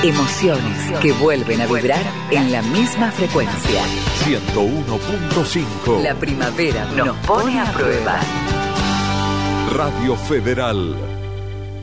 Emociones que vuelven a vibrar en la misma frecuencia. 101.5. La primavera nos pone a prueba. Radio Federal.